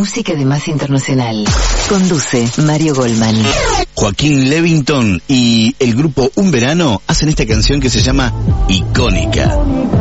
música de Más Internacional. Conduce Mario Goldman. Joaquín Levington y el grupo Un Verano hacen esta canción que se llama Icónica.